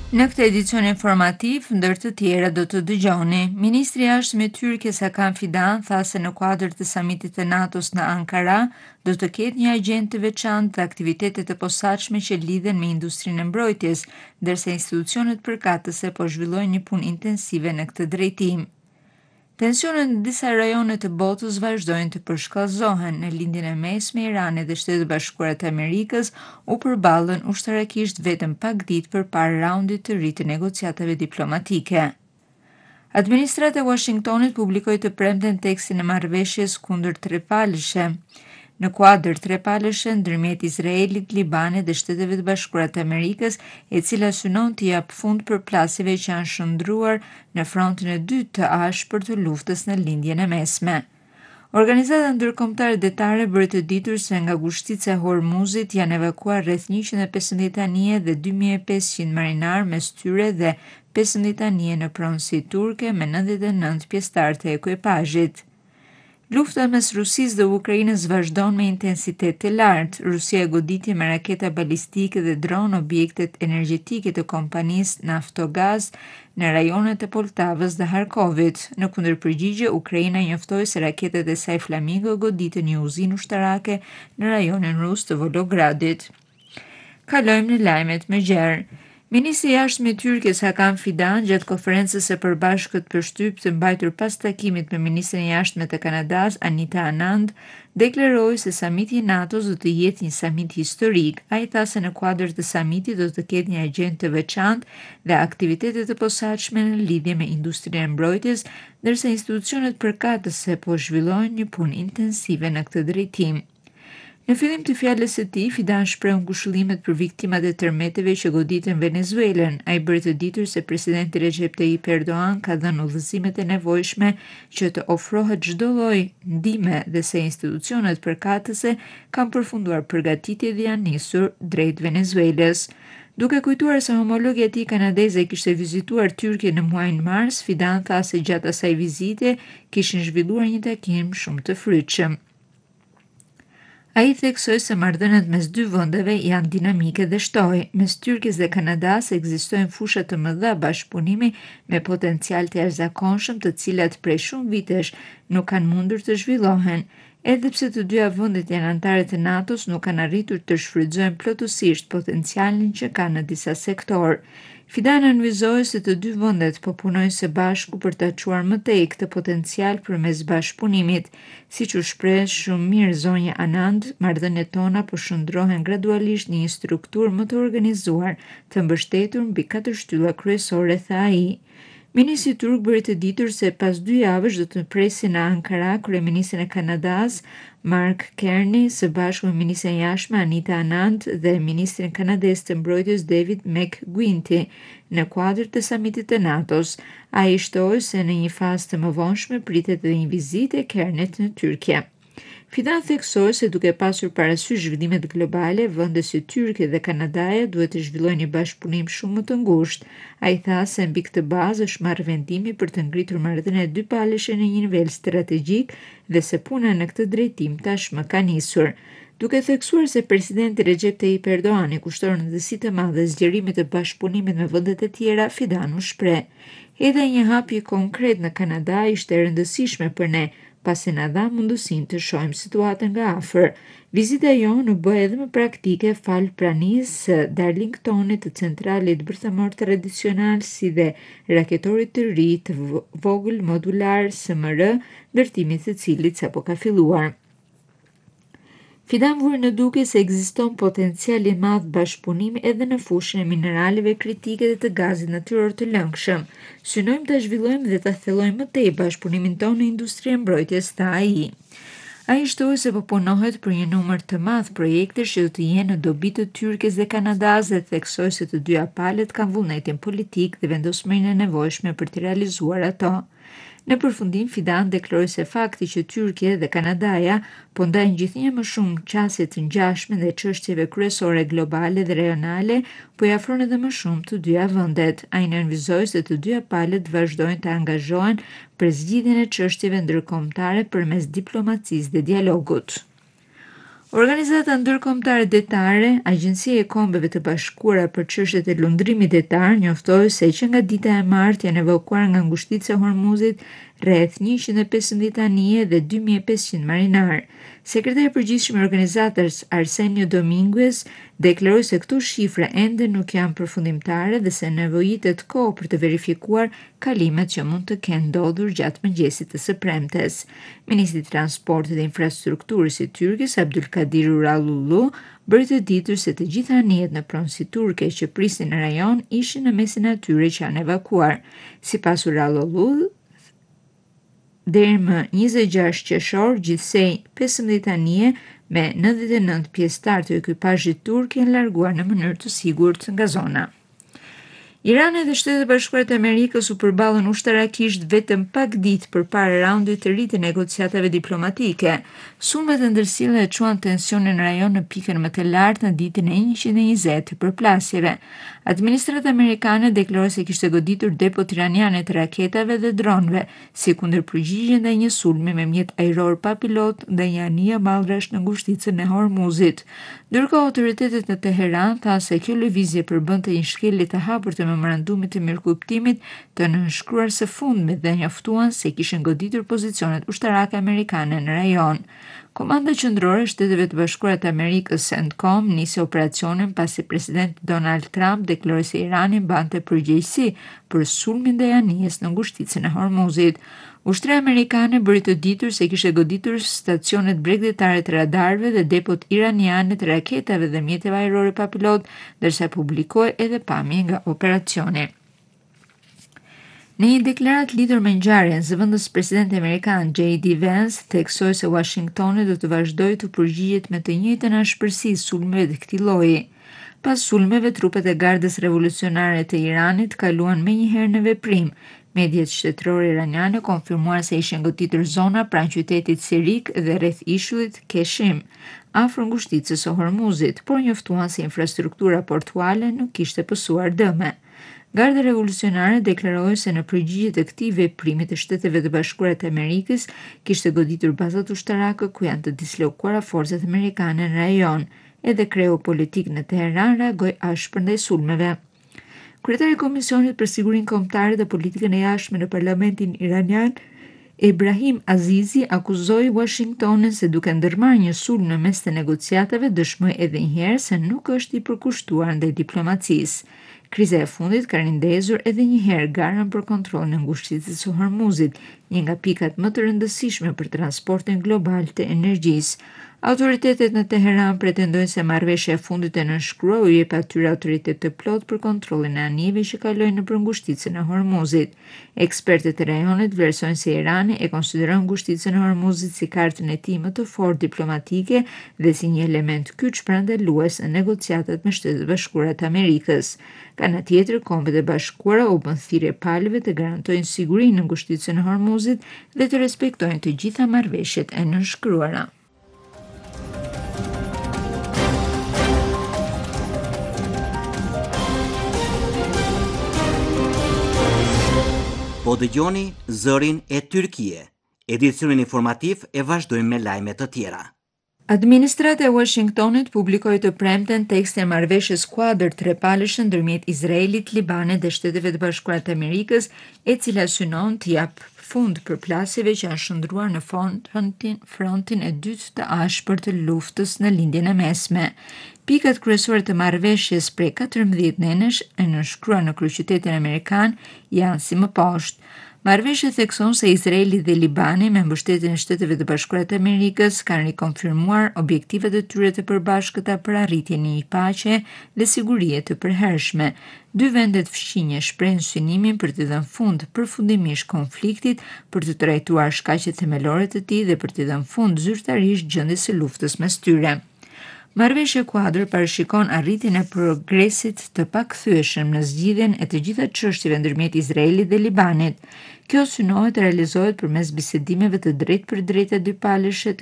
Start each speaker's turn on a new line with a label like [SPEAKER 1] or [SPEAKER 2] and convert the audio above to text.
[SPEAKER 1] Në këtë edicion informativ, ndër të tjera do të dëgjoni, Ministri i Jashtëm i Tyrkisë Hakan Fidan tha se në kuadër të samitit të NATO-s në Ankara do të ketë një agjendë të veçantë të aktivitete të posaçme që lidhen me industrinë e mbrojtjes, ndërsa institucionet përkatëse po zhvillojnë një punë intensive në këtë drejtim. Tensionet në disa rajone të botës vazhdojnë të përshkallëzohen. Në lindjen e mesme, Irani dhe Shtetet e Bashkuara të Amerikës u përballën ushtarakisht vetëm pak ditë përpara raundit të ri të negociatave diplomatike. Administrata e Washingtonit publikoi të premten tekstin e marrëveshjes kundër trepalëshe. Në kuadër trepalëshe ndërmjet Izraelit, Libanit dhe Shteteve të Bashkuara të Amerikës, e cila synon të jap fund përplasjeve që janë shndruar në frontin e dytë të ashpër të luftës në lindjen e mesme. Organizata ndërkombëtare detare bëri të ditur se nga ngushtica e Hormuzit janë evakuar rreth 115 anije dhe 2500 marinar, mes tyre dhe 15 anije në pronësi turke me 99 pjesëtar të ekuipazhit. Lufta mes Rusisë dhe Ukrainës vazhdon me intensitet të lartë. Rusia e goditi me raketa balistike dhe dron objektet energjetike të kompanisë Naftogaz në rajonet e Poltavës dhe Harkovit. Në kundërpërgjigje, Ukraina njoftoi se raketet e saj Flamingo goditën një uzinë ushtarake në rajonin rus të Vologradit. Kalojmë në lajmet më gjerë. Ministri i Jashtëm i Tyrkisë Hakan Fidan, gjatë konferencës së përbashkët për shtyp të mbajtur pas takimit me ministren e jashtme të Kanadas, Anita Anand, deklaroi se samiti i NATO-s do të jetë një samit historik. Ai tha se në kuadër të samitit do të ketë një agjendë të veçantë dhe aktivitete të posaçme në lidhje me industrinë e mbrojtjes, ndërsa institucionet përkatëse po zhvillojnë një punë intensive në këtë drejtim. Në fillim të fjalës së tij, Fidan shpreh ngushëllimet për viktimat e tërmeteve që goditën Venezuelën. Ai bëri të ditur se presidenti Recep Tayyip Erdogan ka dhënë udhëzimet e nevojshme që të ofrohet çdo lloj ndihme dhe se institucionet përkatëse kanë përfunduar përgatitjet dhe janë nisur drejt Venezuelës. Duke kujtuar se homologja e tij kanadeze kishte vizituar Tyrkinë në muajin mars, Fidan tha se gjatë asaj vizite kishin zhvilluar një takim shumë të frytshëm. Ai theksoi se marrëdhëniet mes dy vendeve janë dinamike dhe shtoj. Mes Tyrkisë dhe Kanadas ekzistojnë fusha të mëdha bashkëpunimi me potencial të jashtëzakonshëm, të cilat prej shumë vitesh nuk kanë mundur të zhvillohen. Edhe pse të dyja vendet janë anëtare të NATO-s, nuk kanë arritur të shfrytëzojnë plotësisht potencialin që kanë në disa sektorë. Fidan nënvizoi se të dy vendet po punojnë së bashku për ta çuar më tej këtë potencial përmes bashkëpunimit. Siç u shpreh shumë mirë zonja Anand, marrëdhëniet tona po shndrohen gradualisht në një strukturë më të organizuar, të mbështetur mbi 4 shtylla kryesore, tha ai. Ministri turk bëri të ditur se pas 2 javësh do të presin në Ankara kryeministrin e Kanadas, Mark Carney, së bashku me ministren e jashtme Anita Anand dhe ministrin kanadez të mbrojtjes David McGuinty në kuadër të samitit të NATO-s. Ai shtoi se në një fazë të mëvonshme pritet edhe një vizitë e Carneyt në Tyrkia. Fidan theksoi se duke pasur parasysh zhvillimet globale, vendet si Tyrkia dhe Kanadaja duhet të zhvillojnë një bashkëpunim shumë më të ngushtë. Ai tha se mbi këtë bazë është marrë vendimi për të ngritur marrëdhëniet dypalëshe në një nivel strategjik dhe se puna në këtë drejtim tashmë ka nisur. Duke theksuar se presidenti Recep Tayyip Erdogan i kushton rëndësi të madhe zgjerimit të bashkëpunimit me vendet e tjera, Fidan u shpreh. Edhe një hapje konkret në Kanada ishte e rëndësishme për ne, pasi na dha mundësinë të shohim situatën nga afër. Vizita jonë u bë edhe më praktike fal pranisë së Darlingtonit, të centralit bërthamor tradicional si dhe raketorit të ri të vogël modular SMR, ndërtimi i cilit sapo ka filluar. Fidan vuri në duke se ekziston potencial i madh bashkëpunimi edhe në fushën e mineraleve kritike dhe të gazit natyror të lëngshëm. Synojmë ta zhvillojmë dhe ta thellojmë më tej bashkëpunimin tonë në industrinë e mbrojtjes, tha ai. Ai shtoi se po punohet për një numër të madh projektesh që do të jenë në dobi të Tyrkisë dhe Kanadas dhe theksoi se të dyja palët kanë vullnetin politik dhe vendosmërinë e nevojshme për të realizuar ato. Në përfundim, Fidan deklaroi se fakti që Tyrkia dhe Kanadaja po ndajnë gjithnjë më shumë qasje të ngjashme dhe çështjeve kryesore globale dhe rajonale po i afron edhe më shumë të dyja vendet. Ai nënvizoi se të dyja palët vazhdojnë të angazhohen për zgjidhjen e çështjeve ndërkombëtare përmes diplomacisë dhe dialogut. Organizata ndërkombëtare detare, Agjencia e Kombeve të Bashkuara për çështjet e lundrimit detar njoftoi se që nga dita e martë janë evakuar nga ngushtica e Hormuzit rreth 115 anije dhe 2500 marinar. Sekretari i përgjithshëm i organizatës Arsenio Dominguez deklaroi se këto shifra ende nuk janë përfundimtare dhe se nevojitet kohë për të verifikuar kalimet që mund të kenë ndodhur gjatë mëngjesit të së premtes. Ministri i Transportit dhe Infrastrukturës i Tyrkisë Abdulkadir Uralulu bëri të ditur se të gjitha anijet në pronësi turke që prisnin në rajon ishin në mesin e atyre që janë evakuar. Sipas Uralulu, deri më 26 qershor, gjithsej 15 anije me 99 pjesëtar të ekipazhit turk janë larguar në mënyrë të sigurt nga zona. Irani dhe Shtetet e Bashkuara të Amerikës u përballën ushtarakisht vetëm pak ditë përpara raundit të ri të negociatave diplomatike. Sulmet e ndërsjellë e çuan tensionin në rajon në pikën më të lartë në ditën e 120 të përplasjeve. Administrata amerikane deklaroi se kishte goditur depot iraniane të raketave dhe dronëve, si kundërpërgjigje ndaj një sulmi me mjet ajror pa pilot ndaj një anije mallrash në ngushticën e Hormuzit. Ndërkohë autoritetet në Teheran thanë se kjo lëvizje përbënte një shkelje të hapur të memorandumit të mirëkuptimit të nënshkruar së fundmit dhe njoftuan se kishin goditur pozicionet ushtarake amerikane në rajon. Komanda qendrore e Shteteve të Bashkuara të Amerikës CENTCOM nisi operacionin pasi presidenti Donald Trump deklaroi se Irani mbante përgjegjësi për sulmin ndaj anijes në ngushticën e Hormuzit. Ushtria amerikane bëri të ditur se kishte goditur stacionet bregdetare të radarëve dhe depot iraniane të raketave dhe mjeteve ajrore pa pilot, ndërsa publikoi edhe pamje nga operacioni. Në një deklaratë lidhur me ngjarjen, zëvendës presidenti amerikan J.D. Vance theksoi se Washingtoni do të vazhdojë të përgjigjet me të njëjtën ashpërsi sulmeve të këtij lloji. Pas sulmeve, trupet e Gardës Revolucionare të Iranit kaluan menjëherë në veprim. Mediat shtetërore iraniane konfirmuan se ishin goditur zona pranë qytetit Sirik dhe rreth ishullit Keshim, afër ngushticës së Hormuzit, por njoftuan se infrastruktura portuale nuk kishte pësuar dëme. Garda Revolucionare deklaroi se në përgjigje të këtij veprimi të Shteteve të Bashkuara të Amerikës kishte goditur bazat ushtarake ku janë të dislokuara forcat amerikane në rajon. Edhe kreu politik në Teheran reagoi ashpër ndaj sulmeve. Kryetari i Komisionit për Sigurinë Kombëtare dhe Politikën e Jashtme në Parlamentin iranian, Ebrahim Azizi, akuzoi Washingtonin se duke ndërmarrë një sulm në mes të negociatave dëshmoi edhe një herë se nuk është i përkushtuar ndaj diplomacisë. Kriza e fundit ka rindezur edhe një herë garën për kontrollin e ngushticës së Hormuzit, një nga pikat më të rëndësishme për transportin global të energjisë. Autoritetet në Teheran pretendojnë se marrëveshja e fundit e nënshkruar u jep atyre autoritet të plot për kontrollin e anijeve që kalojnë nëpër ngushticën e Hormuzit. Ekspertët e rajonit vlerësojnë se Irani e konsideron ngushticën e Hormuzit si kartën e tij më të fortë diplomatike dhe si një element kyç parandalues në negociatat me Shtetet e Bashkuara të Amerikës. Nga tjetër, Kombet e Bashkuara u bën thirrje palëve të garantojnë sigurinë në ngushticën e Hormuzit dhe të respektojnë të gjitha marrëveshjet e nënshkruara.
[SPEAKER 2] Po dëgjoni Zërin e Tyrkie. Edicionin informativ e vazhdojmë me lajme të tjera.
[SPEAKER 1] Administrata e Washingtonit publikoi të premten tekstin e marrëveshjes kuadër trepalësh ndërmjet Izraelit, Libanit dhe Shteteve të Bashkuara të Amerikës, e cila synon të jap fund përplasjeve që janë shndruar në frontin e dytë të ashpër të luftës në lindjen e mesme. Pikat kryesore të marrëveshjes prej 14 nenesh e nënshkruar në kryeqytetin amerikan janë si më poshtë. Marrëveshja thekson se Izraeli dhe Libani me mbështetjen e Shteteve të Bashkuara të Amerikës kanë rikonfirmuar objektivat e tyre të përbashkëta për arritjen e një paqe dhe sigurie të përhershme. Dy vendet fshin një shprehën synimin për të dhënë fund përfundimisht konfliktit, për të trajtuar shkaqet themelore të tij dhe për të dhënë fund zyrtarisht gjendjes së luftës mes tyre. Marrëveshja kuadër parashikon arritjen e progresit të pakthyeshëm në zgjidhjen e të gjitha çështjeve ndërmjet Izraelit dhe Libanit. Kjo synohet të realizohet përmes bisedimeve të drejtpërdrejta dypalëshe